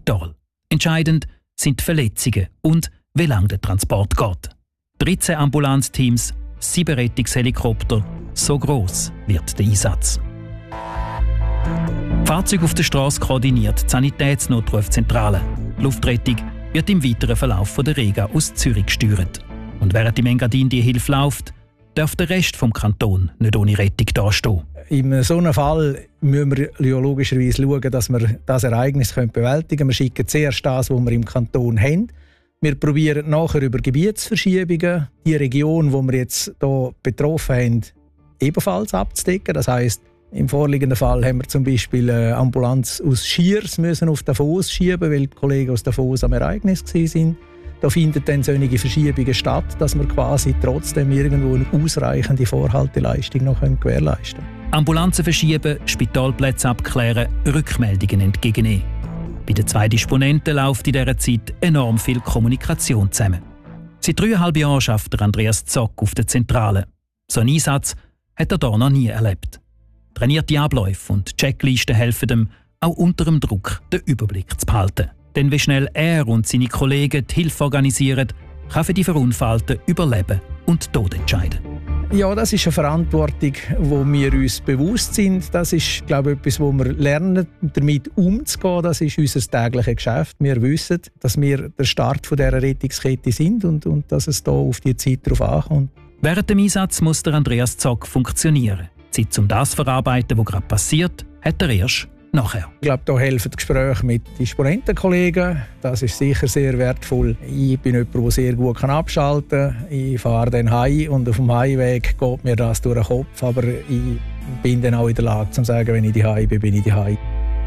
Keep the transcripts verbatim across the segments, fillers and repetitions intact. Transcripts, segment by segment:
Spital. Entscheidend sind die Verletzungen und wie lange der Transport geht. dreizehn Ambulanzteams, sieben Rettungshelikopter, so gross wird der Einsatz. Fahrzeuge auf der Straße koordiniert die Sanitätsnotrufzentrale. Die Luftrettung wird im weiteren Verlauf von der Rega aus Zürich gesteuert. Und während im Engadin die Hilfe läuft, darf der Rest des Kantons nicht ohne Rettung dastehen. In so einem Fall müssen wir logischerweise schauen, dass wir das Ereignis bewältigen können. Wir schicken zuerst das, was wir im Kanton haben. Wir probieren nachher über Gebietsverschiebungen die Region, die wir jetzt hier betroffen haben, ebenfalls abzudecken. Das heisst, im vorliegenden Fall haben wir zum Beispiel eine Ambulanz aus Schiers müssen auf Davos schieben, weil die Kollegen aus Davos am Ereignis waren. Da finden dann solche Verschiebungen statt, dass wir quasi trotzdem irgendwo eine ausreichende Vorhalteleistung noch gewährleisten können. Ambulanzen verschieben, Spitalplätze abklären, Rückmeldungen entgegennehmen. Bei den zwei Disponenten läuft in dieser Zeit enorm viel Kommunikation zusammen. Seit dreieinhalb Jahren arbeitet Andreas Zock auf der Zentrale. So einen Einsatz hat er hier noch nie erlebt. Trainierte Abläufe und Checklisten helfen ihm, auch unter dem Druck den Überblick zu behalten. Denn wie schnell er und seine Kollegen die Hilfe organisieren, kann für die Verunfallten über Leben und Tod entscheiden. Ja, das ist eine Verantwortung, wo wir uns bewusst sind. Das ist, glaube ich, etwas, wo wir lernen, damit umzugehen. Das ist unser tägliches Geschäft. Wir wissen, dass wir der Start dieser Rettungskette sind und, und dass es hier auf die Zeit darauf ankommt. Während dem Einsatz muss der Andreas Zock funktionieren. Die Zeit, um das zu verarbeiten, was gerade passiert, hat er erst nachher. Ich glaube, da helfen die Gespräche mit Disponentenkollegen. Das ist sicher sehr wertvoll. Ich bin jemand, der sehr gut abschalten kann. Ich fahre dann heim und auf dem Heimweg geht mir das durch den Kopf. Aber ich bin dann auch in der Lage, zu sagen, wenn ich daheim bin, bin ich daheim.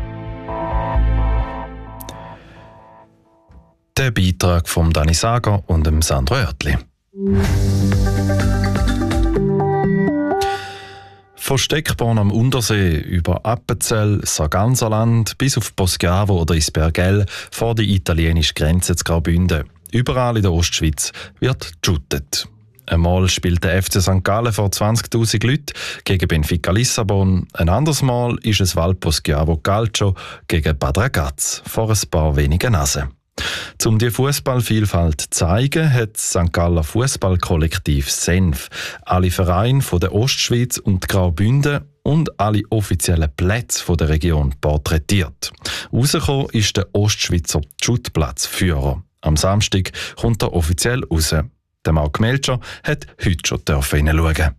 Der Beitrag von Dani Sager und dem Sandro Oertli. Von Steckborn am Untersee über Appenzell, Sarganserland bis auf Poschiavo oder Isbergell vor die italienische Grenze zu Graubünden. Überall in der Ostschweiz wird geshootet. Einmal spielt der F C Sankt Gallen vor zwanzigtausend Leuten gegen Benfica Lissabon. Ein anderes Mal ist es Val Poschiavo Calcio gegen Bad Ragaz vor ein paar wenigen Nasen. Um die Fußballvielfalt zu zeigen, hat das Sankt Galler Fußballkollektiv Senf alle Vereine von der Ostschweiz und Graubünden und alle offiziellen Plätze von der Region porträtiert. Rausgekommen ist der Ostschweizer Schuttplatzführer. Am Samstag kommt er offiziell raus. Der Marc Melcher hat heute schon hineinschauen.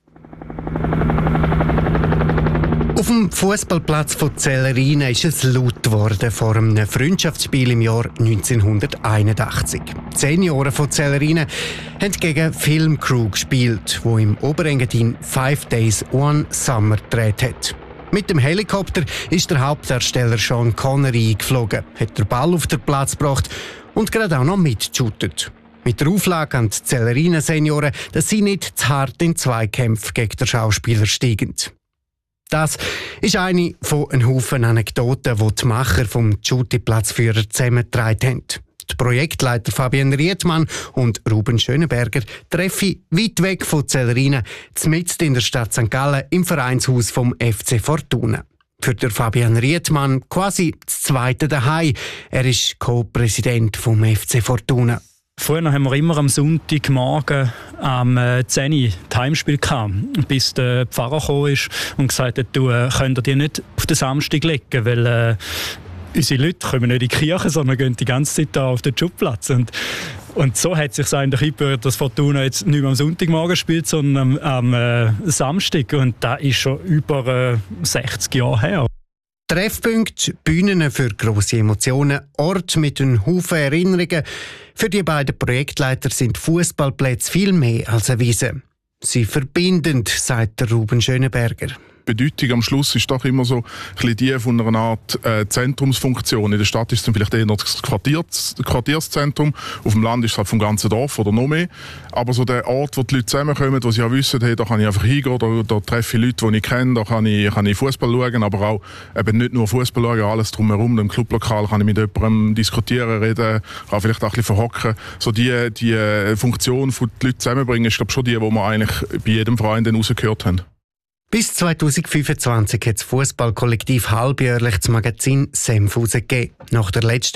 Auf dem Fußballplatz von Zellerina ist es laut geworden vor einem Freundschaftsspiel im Jahr neunzehnhunderteinundachtzig. Die Senioren von Zellerina haben gegen Filmcrew gespielt, wo im Oberengadin Five Days One Summer gedreht hat. Mit dem Helikopter ist der Hauptdarsteller Sean Connery eingeflogen, hat den Ball auf den Platz gebracht und gerade auch noch mitgeshootet. Mit der Auflage an die Zellerina Senioren, dass sie nicht zu hart in Zweikämpfe gegen den Schauspieler steigen. Das ist eine von einem Haufen Anekdoten, die die Macher vom Shooty-Platzführer zusammengetragen haben. Die Projektleiter Fabian Riedmann und Ruben Schönenberger treffen weit weg von Zellerina, mitten in der Stadt Sankt Gallen, im Vereinshaus vom F C Fortuna. Für den Fabian Riedmann quasi das zweite daheim. Er ist Co-Präsident vom F C Fortuna. Früher haben wir immer am Sonntagmorgen am zehn Uhr das Heimspiel gehabt, bis der Pfarrer gekommen ist und gesagt hat, du äh, könnt ihr die nicht auf den Samstag legen, weil äh, unsere Leute kommen nicht in die Kirche, sondern gehen die ganze Zeit da auf den Schubplatz. Und, und so hat sich eigentlich eingebürgert, dass Fortuna jetzt nicht mehr am Sonntagmorgen spielt, sondern am, am äh, Samstag. Und das ist schon über äh, sechzig Jahre her. Treffpunkte, Bühnen für grosse Emotionen, Ort mit einem Haufen Erinnerungen. Für die beiden Projektleiter sind Fußballplätze viel mehr als eine Wiese. Sie verbindend, sagt der Ruben Schönenberger. Die Bedeutung am Schluss ist doch immer so ein bisschen die von einer Art äh, Zentrumsfunktion. In der Stadt ist es dann vielleicht eher noch das Quartiers, Quartierszentrum. Auf dem Land ist es halt vom ganzen Dorf oder noch mehr. Aber so der Ort, wo die Leute zusammenkommen, wo sie ja wissen, hey, da kann ich einfach hingehen, da, da treffe ich Leute, die ich kenne, da kann ich, kann ich Fußball schauen, aber auch eben nicht nur Fußball schauen, alles drumherum. Im Clublokal kann ich mit jemandem diskutieren, reden, kann vielleicht auch ein bisschen verhocken. So die, die Funktion, die die Leute zusammenbringen, ist glaube schon die, die wir eigentlich bei jedem Verein dann rausgehört haben. Bis zweitausendfünfundzwanzig hat das Fußballkollektiv halbjährlich das Magazin Senf herausgegeben. Nach der letzten